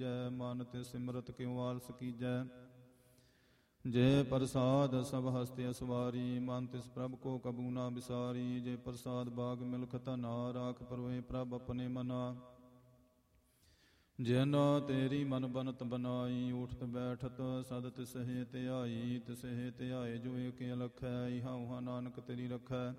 ਜੈ ਮਨ ਤੇ ਸਿਮਰਤ ਕਿਉ ਆਲਸ ਕੀਜੈ। ਜੇ ਪ੍ਰਸਾਦ ਸਭ ਹਸਤਿ ਅਸਵਾਰੀ ਮਨ ਤਿਸ ਪ੍ਰਭ ਕੋ ਕਬੂ ਨਾ ਵਿਸਾਰੀ। ਜੇ ਪ੍ਰਸਾਦ ਬਾਗ ਮਿਲਖ ਧਨਾ ਰਾਖ ਪਰੋਏ ਪ੍ਰਭ ਆਪਣੇ ਮਨਾ। ਜਿਨ ਤੇਰੀ ਮਨ ਬਨਤ ਬਨਾਈ ਉਠਤ ਬੈਠਤ ਸਦ ਤਿਸਹਿ ਧਿਆਈ। ਤਿਸਹਿ ਧਿਆਏ ਜੋ ਏਕ ਅਲਖੈ ਇਹਾਂ ਉਹਾਂ ਨਾਨਕ ਤੇਰੀ ਰਖੈ।